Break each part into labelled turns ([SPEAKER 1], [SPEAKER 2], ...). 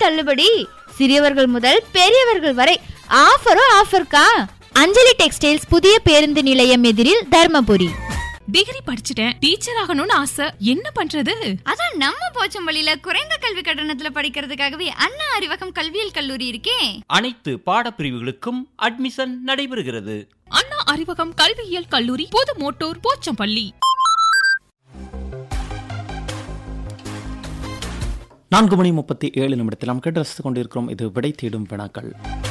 [SPEAKER 1] தள்ளுபடி. சிறியவர்கள் முதல் பெரியவர்கள் வரை ஆஃபர்க்கா. அஞ்சலி டெக்ஸ்டைல்ஸ் புதிய பேருந்து நிலையம் எதிரில் தர்மபுரி.
[SPEAKER 2] டிகிரி படிச்சுட்டேன், டீச்சர் ஆகணும்னு ஆசை, என்ன பண்றது?
[SPEAKER 1] அதான் நம்ம போச்சம்பள்ளியில குறைந்த கல்வி கட்டணத்துல படிக்கிறதுக்காகவே அண்ணா அறிவகம் கல்வியியல் கல்லூரி இருக்கே.
[SPEAKER 3] அனைத்து பாடப்பிரிவுகளுக்கும் அட்மிஷன் நடைபெறுகிறது.
[SPEAKER 2] அண்ணா அறிவகம் கல்வியியல் கல்லூரி, புது மோட்டூர், போச்சம்பள்ளி.
[SPEAKER 4] 4:37 நாம் கேட்டு ரசித்துக் கொண்டிருக்கிறோம். இது விடை தேடும் வினாக்கள்.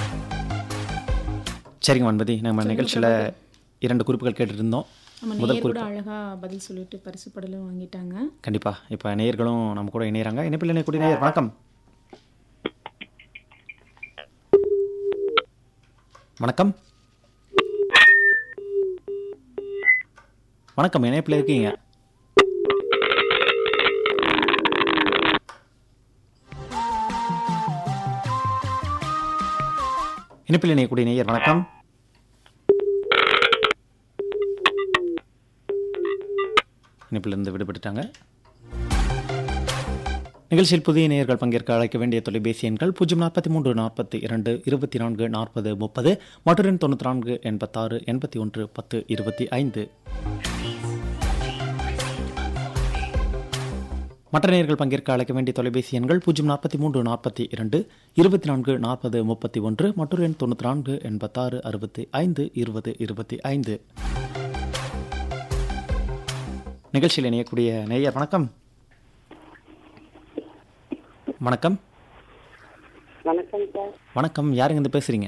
[SPEAKER 4] சரிங்க வன்பதி, நம்ம நிகழ்ச்சியில் 2 குறிப்புகள் கேட்டுருந்தோம். முதல் குறிப்பு
[SPEAKER 5] அழகா பதில் சொல்லிட்டு பரிசு படலும் வாங்கிட்டாங்க.
[SPEAKER 4] கண்டிப்பா. இப்போ நேயர்களும் நம்ம கூட இணையறாங்க. இணைப்பில் இணையக்கூடிய நேயர் வணக்கம். வணக்கம் வணக்கம், இணைப்பில் இருக்கீங்க. இணைப்பில் இணையக்கூடிய நேயர் வணக்கம். இணைப்பிலிருந்து விடுபட்டுட்டாங்க. நிகழ்ச்சியில் புதிய நேயர்கள் பங்கேற்க அழைக்க வேண்டிய தொலைபேசி எண்கள் 043 42 24 40 30 மற்றும் 94 86 81 10 25. மற்ற நேயர்கள் பங்கேற்க அழைக்க வேண்டிய தொலைபேசி எண்கள் 043 42 24 40 31 மற்றும் 94 86 65 20 25. நிகழ்ச்சியில் இணையக்கூடிய நேயர் வணக்கம். வணக்கம்
[SPEAKER 6] வணக்கம் சார்.
[SPEAKER 4] வணக்கம், யாருங்க இருந்து பேசுறீங்க?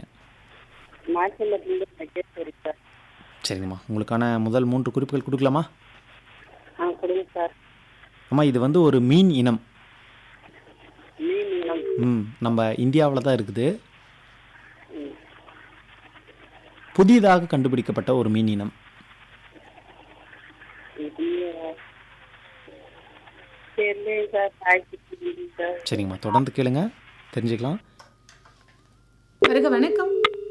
[SPEAKER 6] சார்.
[SPEAKER 4] சரிங்கம்மா, உங்களுக்கான முதல் 3 குறிப்புகள் கொடுக்கலாமா?
[SPEAKER 6] கொடுங்க சார்.
[SPEAKER 4] அம்மா, இது வந்து ஒரு மீன் இனம்.
[SPEAKER 6] மீன் இனம்.
[SPEAKER 4] நம்ம இந்தியாவில் தான் இருக்குது. புதிதாக கண்டுபிடிக்கப்பட்ட ஒரு மீன் இனம். சரிங்கம்மா, தொடர்ந்து கேளுங்க, தெரிஞ்சுக்கலாம்.
[SPEAKER 5] வருக வணக்கம்.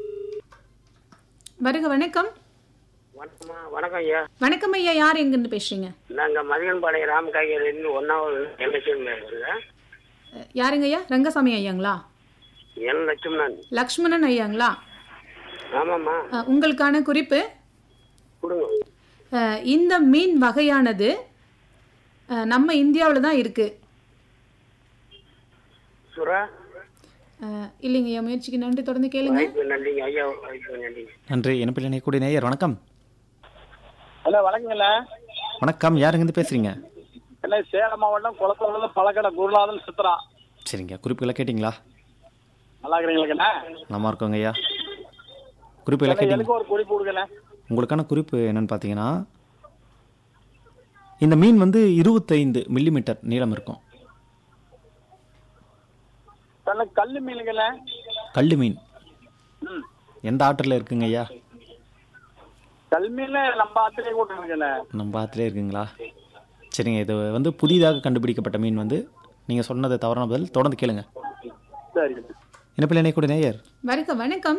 [SPEAKER 5] வருக வணக்கம்.
[SPEAKER 6] வணக்கம் ஐயா.
[SPEAKER 5] வணக்கம் ஐயா, யார் எங்கிருந்து பேசுறீங்க?
[SPEAKER 6] நாங்க மதியன்பாளையம் ராமகாய்கறி 1வது.
[SPEAKER 5] யாருங்க ஐயா? ரங்கசாமி ஐயாங்களா?
[SPEAKER 6] என் லட்சுமணன்.
[SPEAKER 5] லக்ஷ்மணன் ஐயாங்களா?
[SPEAKER 6] ஆமாம்மா.
[SPEAKER 5] உங்களுக்கான குறிப்பு
[SPEAKER 6] கொடுங்க.
[SPEAKER 5] இந்த மீன் வகையானது நம்ம இந்தியாவில் தான் இருக்கு.
[SPEAKER 6] சுறா?
[SPEAKER 5] இல்லைங்க ஐயா, முயற்சிக்கு நன்றி, தொடர்ந்து கேளுங்க.
[SPEAKER 6] நன்றிங்க ஐயா.
[SPEAKER 4] நன்றி. இணைப்பில் இணையக்கூடிய நேயர் வணக்கம்.
[SPEAKER 7] ஹலோ, வணக்கங்கள.
[SPEAKER 4] வணக்கம், யாருங்க பேசுறீங்க?
[SPEAKER 7] சேலம் மாவட்டம் குளத்தூர்ல பழக்கடை குருநாதன் சித்ரா.
[SPEAKER 4] சரிங்க, குறிப்புகளை கேட்டீங்களா?
[SPEAKER 7] நல்லா இருக்கிறீங்களா?
[SPEAKER 4] நல்லா இருக்கோங்க ஐயா. குறிப்புகளை கேட்டீங்க?
[SPEAKER 7] ஒரு குறிப்பு கொடுக்கல.
[SPEAKER 4] உங்களுக்கான குறிப்பு என்னன்னு பார்த்தீங்கன்னா, இந்த மீன் வந்து 25 மில்லிமீட்டர் நீளம் இருக்கும்.
[SPEAKER 7] கல்லு மீனுங்கள?
[SPEAKER 4] கல்லு மீன் எந்த ஆற்றில் இருக்குங்க ஐயா?
[SPEAKER 7] கல் மீன் நம்ம ஆற்றிலே கூட இருக்குல்ல. நம்ம
[SPEAKER 4] ஆற்றிலே இருக்குங்களா? சரிங்க, இது வந்து புதிதாக கண்டுபிடிக்கப்பட்ட மீன். வந்து நீங்கள் சொன்னது தவறான பதில். தொடர்ந்து கேளுங்க.
[SPEAKER 7] சரி.
[SPEAKER 4] இணைப்பில் இணையக்கூடிய நேயர்
[SPEAKER 5] வருக வணக்கம்.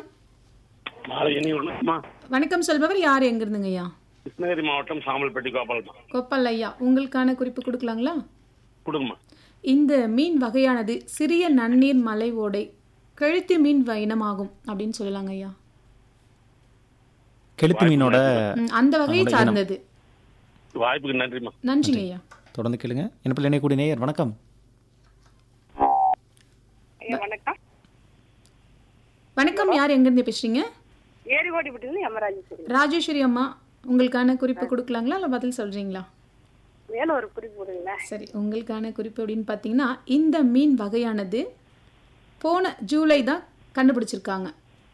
[SPEAKER 5] வணக்கம் சொல்பவர் யார், எங்க இருந்துங்க ஐயா?
[SPEAKER 8] கிருஷ்ணகிரி மாவட்டம் சாம்பல்பட்டி கோபால்.
[SPEAKER 5] கோபால் ஐயா, உங்களுக்கான குறிப்பு கொடுக்கலாங்களா?
[SPEAKER 8] கொடுங்கம்மா.
[SPEAKER 5] இந்த மீன் வகையானது சிறிய நன்னீர் மலை ஓடை கெளுத்தி மீன் இனமாகும் அப்படின்னு சொல்லலாங்க ஐயா.
[SPEAKER 4] கெளுத்தி மீனோட
[SPEAKER 5] அந்த வகையை சார்ந்தது.
[SPEAKER 8] வாய்ப்புக்கு நன்றிம்மா.
[SPEAKER 5] நன்றிங்க ஐயா.
[SPEAKER 4] தொடர்ந்து கேளுங்க. இணைப்பில் இணையக்கூடிய நேயர் வணக்கம்.
[SPEAKER 6] வணக்கம்.
[SPEAKER 5] வணக்கம், யார் எங்க இருந்து பேசுறீங்க?
[SPEAKER 6] ஏரிகோடிப்பட்டில யமராஜேஸ்வரி.
[SPEAKER 5] ராஜேஸ்வரி அம்மா, உங்களுக்கான குறிப்பு கொடுக்கலாங்களா இல்ல பதில் சொல்றீங்களா?
[SPEAKER 6] வேற ஒரு குறிப்பு கொடுங்களா?
[SPEAKER 5] சரி, உங்களுக்கான குறிப்பு அப்படின்னு பார்த்தீங்கன்னா, இந்த மீன் வகையானது போன ஜூலை தான் கண்டுபிடிச்சிருக்காங்க.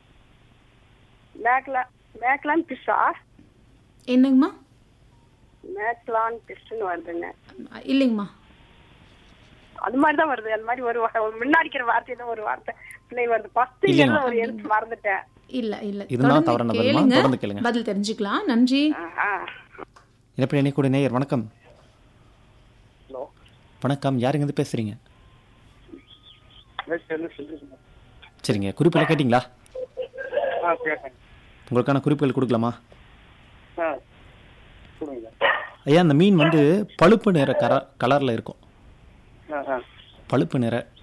[SPEAKER 6] மேக்லான் ஃபிஷ்ஷா?
[SPEAKER 5] என்னங்கம்மா?
[SPEAKER 6] மேக்லான் ஃபிஷ்னு வருதுங்க.
[SPEAKER 5] இல்லைங்கம்மா,
[SPEAKER 6] அது மாதிரி தான் வருது. அந்த மாதிரி ஒரு முன்னாடிக்கிற வார்த்தையில ஒரு வார்த்தை பிள்ளை வருது. ஃபர்ஸ்ட் இயர்ல ஒரு எழுத்து மறந்துட்டேன்.
[SPEAKER 5] இல்ல இல்ல,
[SPEAKER 4] இதுதான் தவறான பதில். தொடர்ந்து கேளுங்க,
[SPEAKER 5] பதில் தெரிஞ்சுக்கலாம். நன்றி.
[SPEAKER 4] இணைப்பில் இணையக்கூடிய நேயர் வணக்கம். வணக்கம், யாருங்க இருந்து பேசுறீங்க? சரிங்க, குறிப்புகளை கேட்டீங்களா? உங்களுக்கான குறிப்புகள் கொடுக்கலாமா? ஐயா, அந்த மீன் வந்து பழுப்பு நிற கலர்ல இருக்கும். பழுப்பு நிற